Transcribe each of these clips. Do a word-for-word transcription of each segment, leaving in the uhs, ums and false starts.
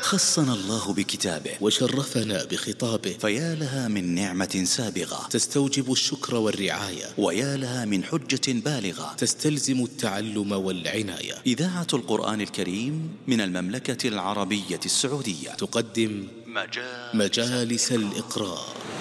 خصنا الله بكتابه وشرفنا بخطابه، فيا لها من نعمة سابغة تستوجب الشكر والرعاية، ويا لها من حجة بالغة تستلزم التعلم والعناية. إذاعة القرآن الكريم من المملكة العربية السعودية تقدم مجالس, مجالس الإقراء.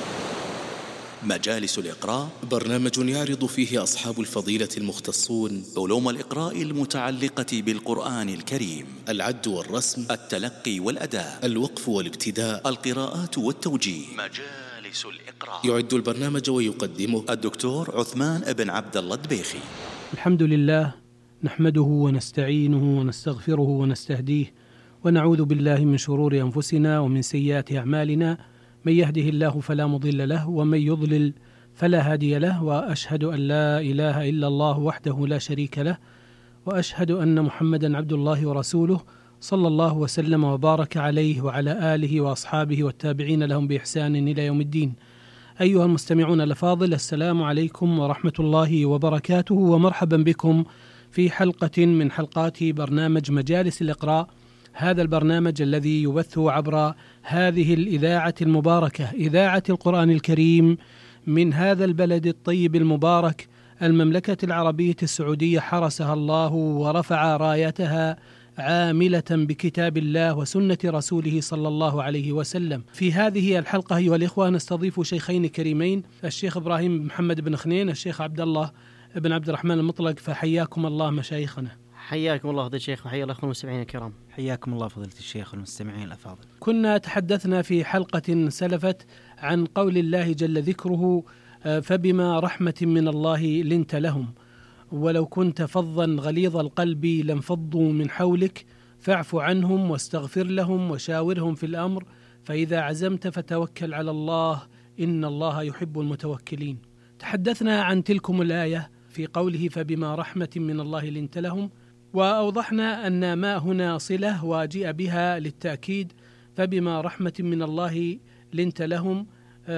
مجالس الإقراء برنامج يعرض فيه أصحاب الفضيلة المختصون علوم الإقراء المتعلقة بالقرآن الكريم: العد والرسم، التلقي والأداء، الوقف والابتداء، القراءات والتوجيه. مجالس الإقراء يعد البرنامج ويقدمه الدكتور عثمان بن عبد الله الدبيخي. الحمد لله، نحمده ونستعينه ونستغفره ونستهديه، ونعوذ بالله من شرور أنفسنا ومن سيئات أعمالنا. من يهده الله فلا مضل له، ومن يضلل فلا هادي له، وأشهد أن لا إله إلا الله وحده لا شريك له، وأشهد أن محمدا عبد الله ورسوله، صلى الله وسلم وبارك عليه وعلى آله وأصحابه والتابعين لهم بإحسان إلى يوم الدين. أيها المستمعون الأفاضل، السلام عليكم ورحمة الله وبركاته، ومرحبا بكم في حلقة من حلقات برنامج مجالس الإقراء، هذا البرنامج الذي يبث عبر هذه الإذاعة المباركة، إذاعة القرآن الكريم من هذا البلد الطيب المبارك، المملكة العربية السعودية، حرسها الله ورفع رايتها عاملة بكتاب الله وسنة رسوله صلى الله عليه وسلم. في هذه الحلقة أيها الإخوة نستضيف شيخين كريمين، الشيخ إبراهيم محمد بن خنين، الشيخ عبد الله بن عبد الرحمن المطلق، فحياكم الله مشايخنا. حياكم الله فضيلة الشيخ، وحيا الله المستمعين الكرام. حياكم الله فضيلة الشيخ والمستمعين الأفاضل. كنا تحدثنا في حلقة سلفت عن قول الله جل ذكره: فبما رحمة من الله لنت لهم، ولو كنت فظا غليظ القلب لانفضوا من حولك، فاعف عنهم واستغفر لهم وشاورهم في الأمر، فإذا عزمت فتوكل على الله إن الله يحب المتوكلين. تحدثنا عن تلكم الآية في قوله فبما رحمة من الله لنت لهم، وأوضحنا أن ما هنا صلة وجيء بها للتأكيد، فبما رحمة من الله لنت لهم،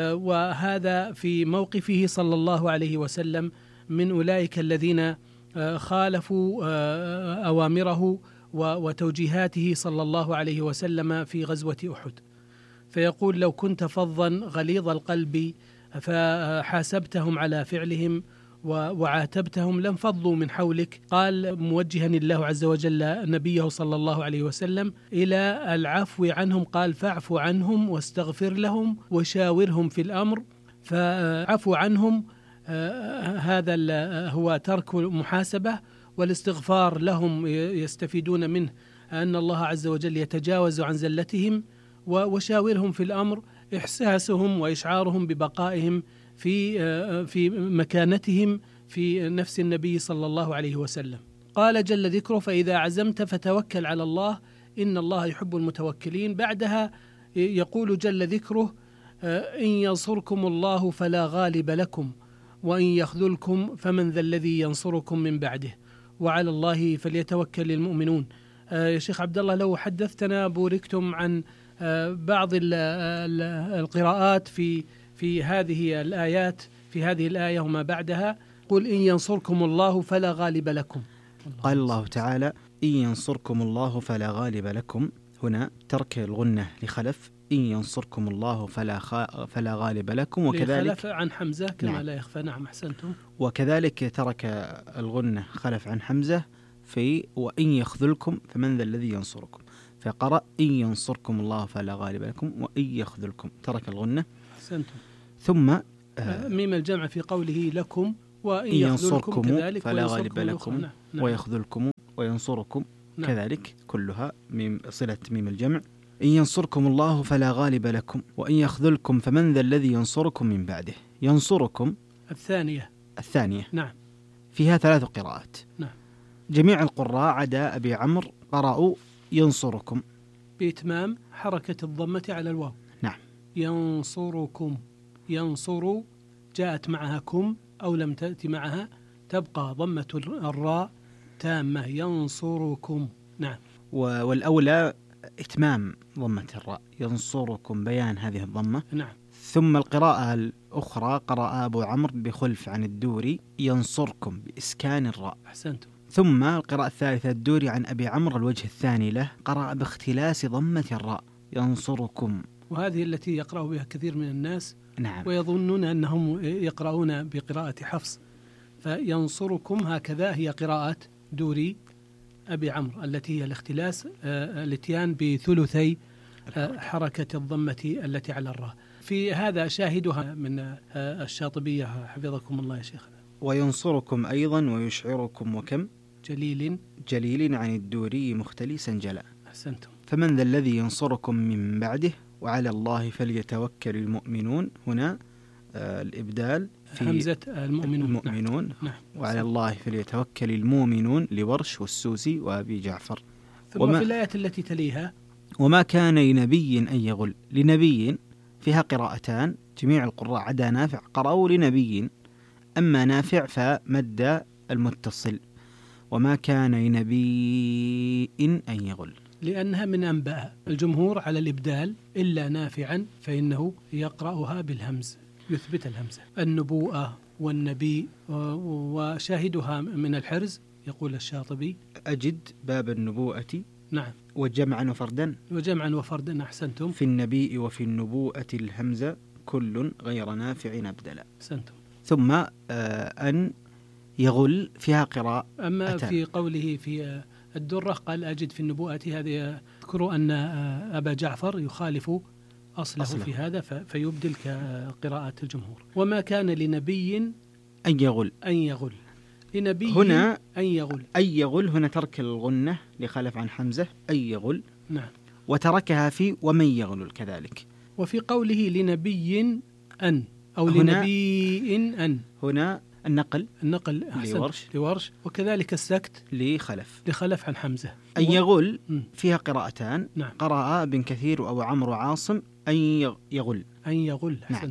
وهذا في موقفه صلى الله عليه وسلم من أولئك الذين خالفوا أوامره وتوجيهاته صلى الله عليه وسلم في غزوة أحد. فيقول: لو كنت فظا غليظ القلب فحاسبتهم على فعلهم وعاتبتهم لانفضوا من حولك. قال موجها الله عز وجل نبيه صلى الله عليه وسلم إلى العفو عنهم، قال: فاعف عنهم واستغفر لهم وشاورهم في الأمر. فعفو عنهم هذا هو ترك المحاسبة، والاستغفار لهم يستفيدون منه أن الله عز وجل يتجاوز عن زلتهم، وشاورهم في الأمر إحساسهم وإشعارهم ببقائهم في في مكانتهم في نفس النبي صلى الله عليه وسلم. قال جل ذكره: فإذا عزمت فتوكل على الله إن الله يحب المتوكلين. بعدها يقول جل ذكره: إن ينصركم الله فلا غالب لكم وإن يخذلكم فمن ذا الذي ينصركم من بعده وعلى الله فليتوكل المؤمنون. يا شيخ عبد الله، لو حدثتنا بوركتم عن بعض القراءات في في هذه الآيات، في هذه الآية وما بعدها. قل إن ينصركم الله فلا غالب لكم. قال الله تعالى: إن ينصركم الله فلا غالب لكم، هنا ترك الغنة لخلف، إن ينصركم الله فلا خا... فلا غالب لكم، وكذلك خلف عن حمزة كما نعم. لا يخفى. نعم، أحسنتم. وكذلك ترك الغنة خلف عن حمزة في وإن يخذلكم فمن ذا الذي ينصركم، فقرأ إن ينصركم الله فلا غالب لكم وإن يخذلكم، ترك الغنة. أحسنتم. ثم آه ميم الجمع في قوله لكم، وإن ينصركم كذلك فلا غالب لكم، نعم. نعم. ويخذلكم وينصركم، نعم. كذلك كلها ميم صلة ميم الجمع. إن ينصركم الله فلا غالب لكم وإن يخذلكم فمن ذا الذي ينصركم من بعده. ينصركم الثانية الثانية نعم، فيها ثلاث قراءات. نعم. جميع القراء عدا أبي عمرو قرأوا ينصركم بإتمام حركة الضمة على الواو. نعم. ينصركم، ينصر جاءت معها كم أو لم تأتي معها تبقى ضمة الراء تامة، ينصركم. نعم. والأولى إتمام ضمة الراء، ينصركم، بيان هذه الضمة. نعم. ثم القراءة الأخرى قرأ أبو عمرو بخلف عن الدوري ينصركم بإسكان الراء. أحسنتم. ثم القراءة الثالثة الدوري عن أبي عمرو الوجه الثاني له قرأ باختلاس ضمة الراء ينصركم، وهذه التي يقرأ بها كثير من الناس. نعم. ويظنون أنهم يقرؤون بقراءة حفص، فينصركم هكذا هي قراءة دوري أبي عمرو التي هي الاختلاس، الاتيان بثلثي حركة الضمة التي على الراء. في هذا شاهدها من الشاطبية حفظكم الله يا شيخنا. وينصركم أيضا ويشعركم وكم جليل جليل عن الدوري مختلسا جلا. أحسنتم. فمن ذا الذي ينصركم من بعده وعلى الله فليتوكل المؤمنون. هنا آه الإبدال في همزة المؤمنون, المؤمنون. نعم. وعلى الله فليتوكل المؤمنون لورش والسوسي وأبي جعفر. ثم في الآية التي تليها وما كان لنبي أن يغل. لنبي فيها قراءتان، جميع القراء عدا نافع قرأوا لنبي، أما نافع فمد المتصل. وما كان لنبي أن يغل لأنها من أنباء. الجمهور على الإبدال إلا نافعا فإنه يقرأها بالهمز، يثبت الهمزة. النبوءة والنبي وشاهدها من الحرز يقول الشاطبي أجد باب النبوءة نعم وجمعا وفردا وجمعا وفردا. أحسنتم. في النبي وفي النبوءة الهمزة كل غير نافع أبدلا. أحسنتم. ثم آه أن يغل فيها قراءة. أما أتان. في قوله في الدرة قال أجد في النبوءة، هذه يذكر أن أبا جعفر يخالف أصله, أصله. في هذا فيبدل كقراءة الجمهور. وما كان لنبي أن يغل أن يغل لنبي هنا أن يغل أن يغل هنا ترك الغنة لخلف عن حمزة أن يغل. نعم. وتركها في ومن يغلل كذلك. وفي قوله لنبي أن أو لنبي أن هنا النقل النقل لورش لورش وكذلك السكت لخلف لخلف عن حمزة. أن يغل م. فيها قراءتان. نعم. قرأ بن كثير وأبو عمرو وعاصم أن يغل أن يغل. نعم.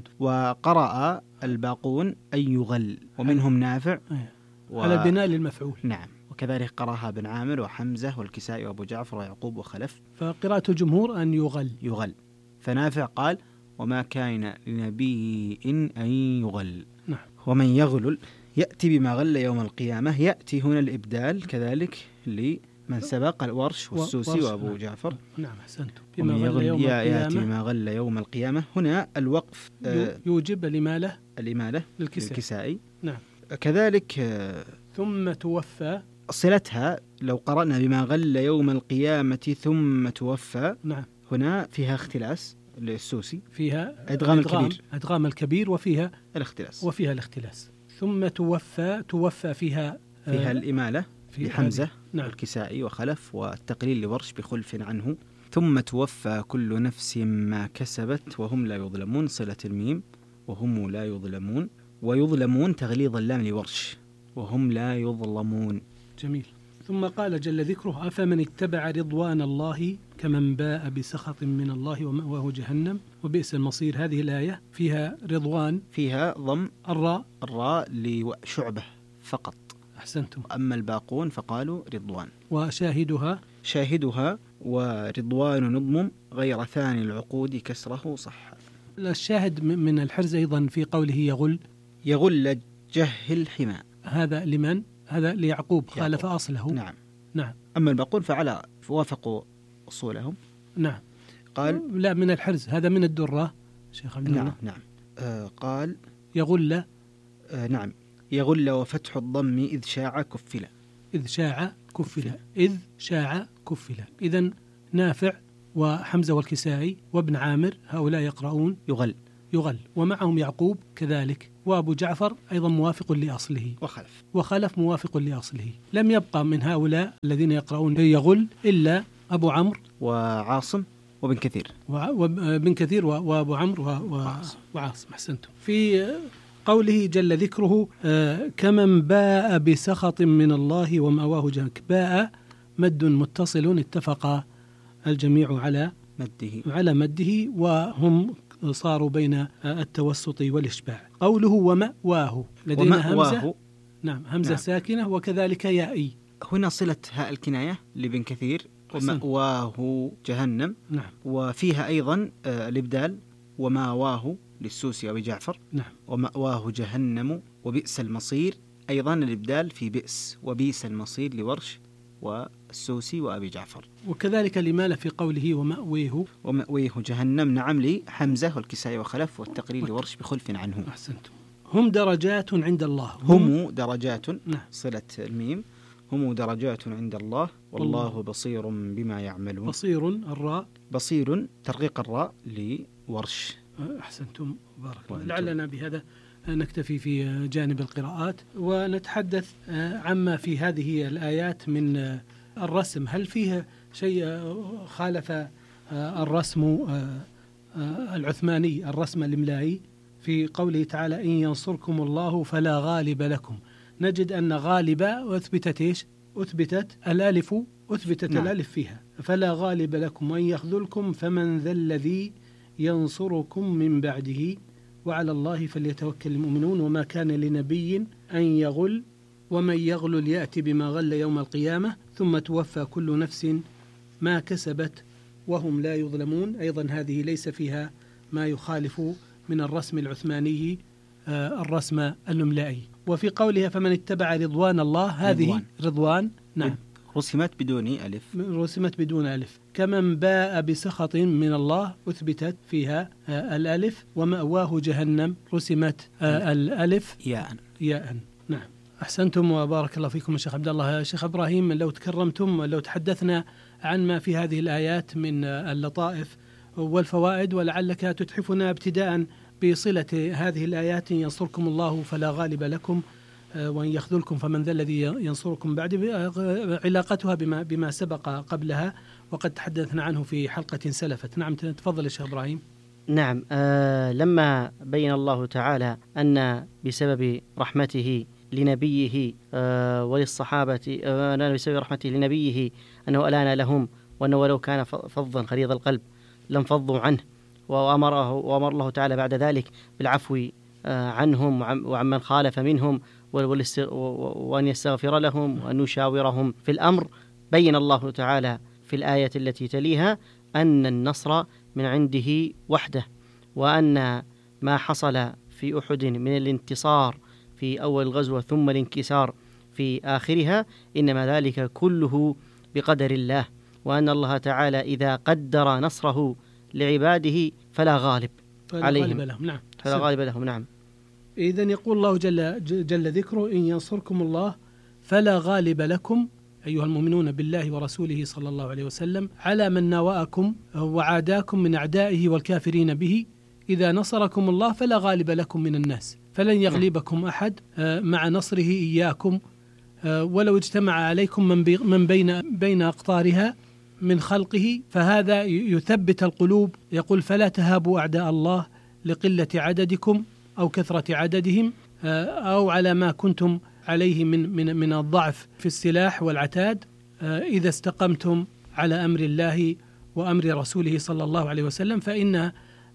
وقرأ الباقون أن يغل ومنهم نافع و... على البناء للمفعول. نعم. وكذلك قرأها بن عامر وحمزة والكسائي وأبو جعفر ويعقوب وخلف. فقراءة الجمهور أن يغل يغل. فنافع قال وما كان لنبي أن يغل. نعم. ومن يغلل يأتي بما غل يوم القيامة. يأتي هنا الإبدال كذلك لمن سبق الورش والسوسي وأبو نعم. جعفر. نعم أحسنتم. بما غل يوم يأتي بما غل يوم القيامة. هنا الوقف آه يوجب الإمالة الإمالة للكسائي. للكسائي. نعم. كذلك آه ثم توفى صلتها لو قرأنا بما غل يوم القيامة ثم توفى. نعم. هنا فيها اختلاس للسوسي، فيها أدغام الكبير أدغام الكبير وفيها الاختلاس وفيها الاختلاس. ثم توفى توفى فيها فيها آه الإمالة في حمزة نعم. والكسائي وخلف والتقليل لورش بخلف عنه. ثم توفى كل نفس ما كسبت وهم لا يظلمون. صلة الميم وهم لا يظلمون. ويظلمون تغليظ اللام لورش وهم لا يظلمون. جميل. ثم قال جل ذكره أفمن اتبع رضوان الله كمن باء بسخط من الله ومأواه جهنم وبئس المصير. هذه الآية فيها رضوان، فيها ضم الراء الراء لشعبة فقط. أحسنتم. أما الباقون فقالوا رضوان. وشاهدها شاهدها ورضوان نضم غير ثاني العقود كسره صح. الشاهد من الحرز أيضا في قوله يغل يغل جهل حماء. هذا لمن؟ هذا ليعقوب خالف يعقوب. أصله. نعم. نعم. أما الباقون فعلى وافقوا أصولهم. نعم. قال لا من الحرز، هذا من الدرة شيخ عبد الله. نعم نعم. آه قال يغل آه نعم يغل وفتح الضم إذ شاع كفلا. إذ شاع كفلا. إذ شاع كفلا. إذن نافع وحمزة والكسائي وابن عامر هؤلاء يقرؤون يغل يغل ومعهم يعقوب كذلك وأبو جعفر أيضا موافق لأصله وخلف وخلف موافق لأصله. لم يبقى من هؤلاء الذين يقرؤون يغل إلا أبو عمرو وعاصم وابن كثير وابن كثير وأبو عمرو وعاصم. وعاصم. أحسنتم. في قوله جل ذكره آه كمن باء بسخط من الله ومأواه جهنم. باء مد متصل اتفق الجميع على مده على مده وهم صاروا بين التوسط والإشباع. قوله ومأواه لدينا همزة. نعم همزة نعم. ساكنة وكذلك يائي. هنا صلة هاء الكناية لابن كثير ومأواه جهنم. نعم. وفيها أيضا آه الإبدال ومأواه للسوسي أبي جعفر. نعم. ومأواه جهنم وبئس المصير أيضا الإبدال في بئس وبئس المصير لورش والسوسي وأبي جعفر. وكذلك لمال في قوله ومأويه ومأويه جهنم، نعم لحمزة والكسائي وخلف، والتقرير لورش بخلف عنه. أحسنتم. هم درجات عند الله. هم درجات، نعم. صلة الميم، هم درجات عند الله والله الله بصير بما يعملون. بصير الراء، بصير ترقيق الراء لورش. أحسنتم بارك الله. لعلنا بهذا نكتفي في جانب القراءات ونتحدث عما في هذه الآيات من الرسم. هل فيها شيء خالف الرسم العثماني، الرسم الإملائي، في قوله تعالى إن ينصركم الله فلا غالب لكم؟ نجد أن غالب أثبتت إيش؟ أثبتت الألف، أثبتت نعم. الألف فيها، فلا غالب لكم وإن يخذلكم فمن ذا الذي ينصركم من بعده وعلى الله فليتوكل المؤمنون وما كان لنبي أن يغل ومن يغل يأتي بما غل يوم القيامة ثم توفى كل نفس ما كسبت وهم لا يظلمون. أيضا هذه ليس فيها ما يخالف من الرسم العثماني الرسم الإملائي. وفي قولها فمن اتبع رضوان الله، هذه رضوان, رضوان نعم رسمت بدون ألف، رسمت بدون ألف. كمن باء بسخط من الله أثبتت فيها الألف. ومأواه جهنم رسمت الألف ياء ياء نعم. أحسنتم وبارك الله فيكم الشيخ عبد الله. الشيخ إبراهيم، لو تكرمتم لو تحدثنا عن ما في هذه الآيات من اللطائف والفوائد، ولعلك تتحفنا ابتداء بصلة هذه الآيات ينصركم الله فلا غالب لكم وإن يخذلكم فمن ذا الذي ينصركم بعد، علاقتها بما بما سبق قبلها وقد تحدثنا عنه في حلقة سلفت. نعم تفضل يا شيخ إبراهيم. نعم آه لما بين الله تعالى أن بسبب رحمته لنبيه آه وللصحابة آه بسبب رحمته لنبيه أنه ألان لهم، وأنه ولو كان فظا غليظ القلب لم فضوا عنه، وأمره وأمر الله تعالى بعد ذلك بالعفو آه عنهم وعمن خالف منهم وأن يستغفر لهم وأن يشاورهم في الأمر. بين الله تعالى في الآية التي تليها أن النصر من عنده وحده، وأن ما حصل في أحد من الانتصار في أول الغزوة ثم الانكسار في آخرها إنما ذلك كله بقدر الله، وأن الله تعالى إذا قدر نصره لعباده فلا غالب فلا عليهم غالب لهم. نعم. فلا غالب لهم. نعم. إذن يقول الله جل, جل ذكره إن ينصركم الله فلا غالب لكم أيها المؤمنون بالله ورسوله صلى الله عليه وسلم على من ناوأكم وعاداكم من أعدائه والكافرين به. إذا نصركم الله فلا غالب لكم من الناس، فلن يغلبكم أحد مع نصره إياكم ولو اجتمع عليكم من بين بين أقطارها من خلقه. فهذا يثبت القلوب. يقول فلا تهابوا أعداء الله لقلة عددكم أو كثرة عددهم أو على ما كنتم عليه من من من الضعف في السلاح والعتاد، إذا استقمتم على أمر الله وأمر رسوله صلى الله عليه وسلم فإن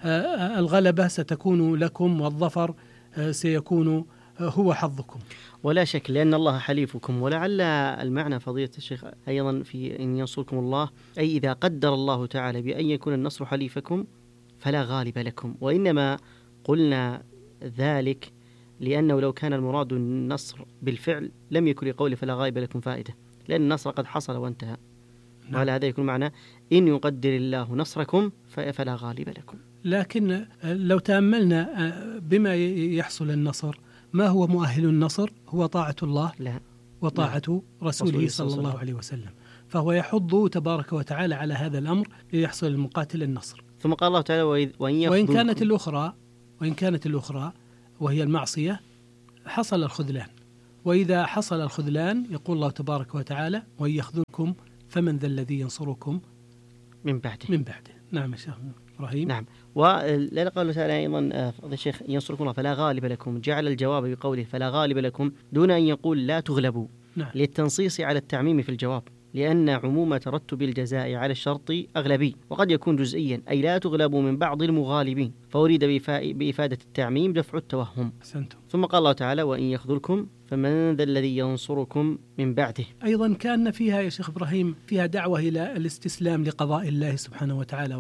الغلبة ستكون لكم والظفر سيكون هو حظكم. ولا شك لأن الله حليفكم. ولعل المعنى فضيلة الشيخ أيضا في إن ينصركم الله أي إذا قدر الله تعالى بأن يكون النصر حليفكم فلا غالب لكم. وإنما قلنا ذلك لأنه لو كان المراد النصر بالفعل لم يكن لقول فلا غالب لكم فائدة، لأن النصر قد حصل وانتهى. نعم. وعلى هذا يكون معنى إن يقدر الله نصركم فلا غالب لكم. لكن لو تأملنا بما يحصل النصر، ما هو مؤهل النصر؟ هو طاعة الله لا. وطاعة لا. رسوله صلى الله عليه وسلم، فهو يحض تبارك وتعالى على هذا الأمر ليحصل المقاتل النصر. ثم قال الله تعالى وإن, وإن كانت الأخرى وإن كانت الأخرى وهي المعصية حصل الخذلان. وإذا حصل الخذلان يقول الله تبارك وتعالى وإن يخذلكم فمن ذا الذي ينصركم من بعده من بعده. نعم يا شيخ إبراهيم. نعم. ولذا قال الله تعالى أيضا فضل الشيخ ينصركم الله فلا غالب لكم، جعل الجواب بقوله فلا غالب لكم دون أن يقول لا تغلبوا. نعم. للتنصيص على التعميم في الجواب، لأن عموم ترتب الجزاء على الشرط أغلبي وقد يكون جزئيا أي لا تغلبوا من بعض المغالبين، فأريد بإفادة التعميم دفع التوهم. أحسنتم. ثم قال الله تعالى وإن يخذلكم فمن ذا الذي ينصركم من بعده. أيضا كان فيها يا شيخ إبراهيم فيها دعوة إلى الاستسلام لقضاء الله سبحانه وتعالى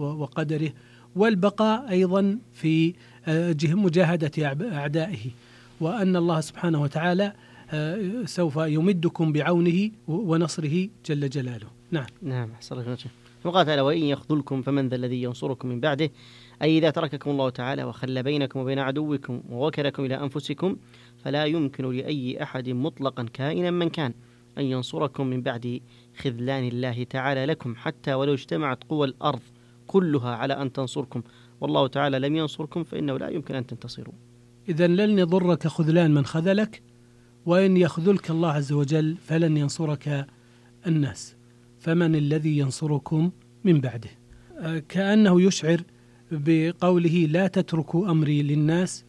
وقدره، والبقاء أيضا في مجاهدة أعدائه. وأن الله سبحانه وتعالى سوف يمدكم بعونه ونصره جل جلاله. نعم نعم أحسن الله. وقال تعالى: وإن يخذلكم فمن ذا الذي ينصركم من بعده، أي إذا ترككم الله تعالى وخلى بينكم وبين عدوكم ووكلكم إلى أنفسكم فلا يمكن لأي أحد مطلقا كائنا من كان أن ينصركم من بعد خذلان الله تعالى لكم، حتى ولو اجتمعت قوى الأرض كلها على أن تنصركم والله تعالى لم ينصركم فإنه لا يمكن أن تنتصروا. إذن لن يضرك خذلان من خذلك، وإن يخذلك الله عز وجل فلن ينصرك الناس، فمن الذي ينصركم من بعده. كأنه يشعر بقوله: لا تتركوا أمري للناس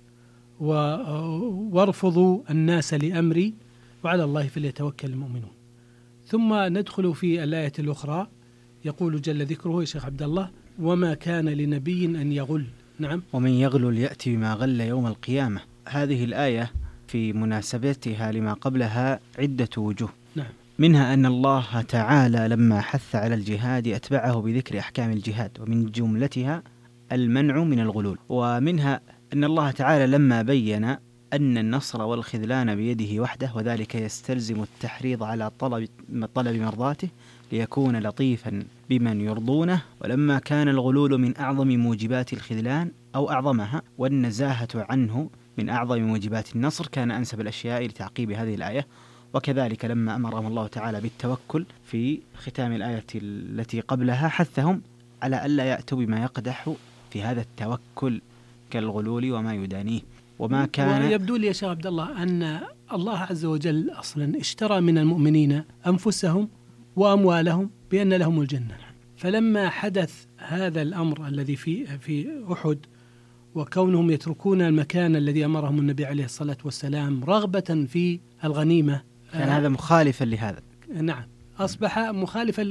وارفضوا الناس لأمري وعلى الله فليتوكل المؤمنون. ثم ندخل في الآية الأخرى، يقول جل ذكره يا شيخ عبد الله: وما كان لنبي أن يغل. نعم. ومن يغل يأتي بما غل يوم القيامة. هذه الآية في مناسبتها لما قبلها عدة وجوه. نعم. منها أن الله تعالى لما حث على الجهاد أتبعه بذكر أحكام الجهاد، ومن جملتها المنع من الغلول. ومنها أن الله تعالى لما بين أن النصر والخذلان بيده وحده، وذلك يستلزم التحريض على طلب طلب مرضاته ليكون لطيفا بمن يرضونه، ولما كان الغلول من أعظم موجبات الخذلان أو أعظمها، والنزاهة عنه من أعظم موجبات النصر، كان أنسب الأشياء لتعقيب هذه الآية. وكذلك لما أمرهم الله تعالى بالتوكل في ختام الآية التي قبلها حثهم على ألا يأتوا بما يقدح في هذا التوكل كالغلول وما يدانيه. وما كان ويبدو لي يا شيخ عبد الله أن الله عز وجل أصلا اشترى من المؤمنين أنفسهم وأموالهم بأن لهم الجنة، فلما حدث هذا الأمر الذي في في أحد، وكونهم يتركون المكان الذي أمرهم النبي عليه الصلاة والسلام رغبة في الغنيمة، كان هذا مخالفا لهذا. نعم، أصبح مخالفا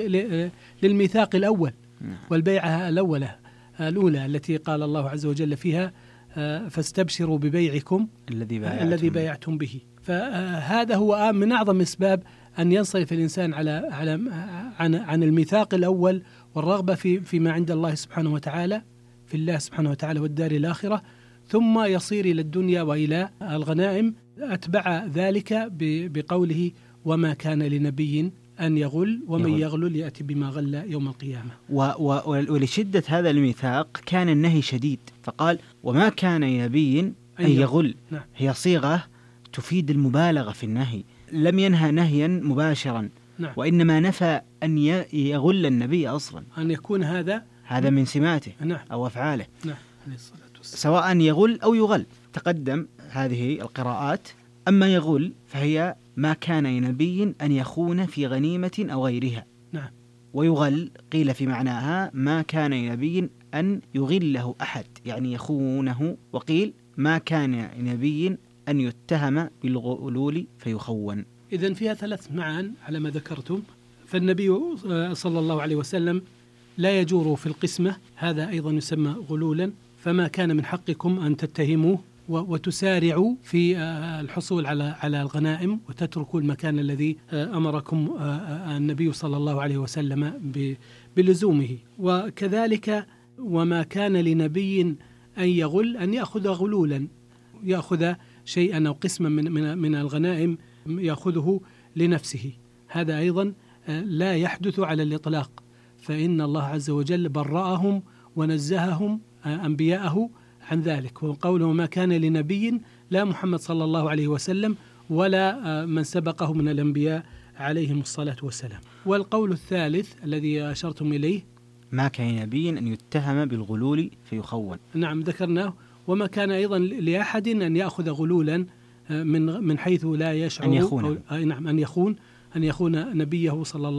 للميثاق الأول والبيعة الأولى الأولى التي قال الله عز وجل فيها: فاستبشروا ببيعكم الذي بايعتم, الذي بايعتم به. فهذا هو من أعظم أسباب أن ينصرف الإنسان على على عن عن الميثاق الأول والرغبة في فيما عند الله سبحانه وتعالى، في الله سبحانه وتعالى والدار الآخرة، ثم يصير إلى الدنيا وإلى الغنائم. أتبع ذلك بقوله: وما كان لنبي أن يغل ومن يغل, يغل يأتي بما غل يوم القيامة. و و ولشدة هذا الميثاق كان النهي شديد، فقال: وما كان لنبي أن يغل. نعم. هي صيغة تفيد المبالغة في النهي، لم ينهى نهيا مباشرا. نعم. وإنما نفى أن يغل النبي أصلا، أن يكون هذا هذا من سماته. نعم. أو أفعاله. نعم. عليه الصلاة والسلام. سواء يغل أو يغل، تقدم هذه القراءات. أما يغل فهي ما كان لنبي أن يخون في غنيمة أو غيرها. نعم. ويغل قيل في معناها ما كان لنبي أن يغله أحد، يعني يخونه. وقيل ما كان لنبي أن يتهم بالغلول فيخون. إذن فيها ثلاث معان على ما ذكرتم. فالنبي صلى الله عليه وسلم لا يجور في القسمة، هذا أيضا يسمى غلولا. فما كان من حقكم أن تتهموه وتسارعوا في الحصول على على الغنائم وتتركوا المكان الذي أمركم النبي صلى الله عليه وسلم بلزومه. وكذلك وما كان لنبي أن يغل أن يأخذ غلولا، يأخذ شيئا أو قسما من من من الغنائم يأخذه لنفسه، هذا أيضا لا يحدث على الإطلاق، فإن الله عز وجل برأهم ونزههم أنبياءه عن ذلك. وقوله ما كان لنبي، لا محمد صلى الله عليه وسلم ولا من سبقه من الأنبياء عليهم الصلاة والسلام. والقول الثالث الذي أشرتم إليه: ما كان لنبي أن يتهم بالغلول فيخون. نعم ذكرناه. وما كان أيضا لأحد أن يأخذ غلولا من من حيث لا يشعر، أن يخون. نعم أن يخون أن يخون نبيه صلى الله